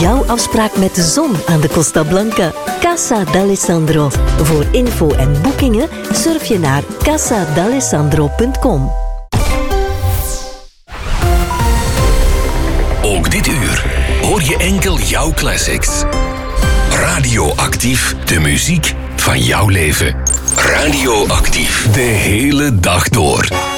jouw afspraak met de zon aan de Costa Blanca. Casa d'Alessandro. Voor info en boekingen surf je naar casadalessandro.com. Ook dit uur hoor je enkel jouw classics. Radioactief, de muziek van jouw leven. Radioactief, de hele dag door.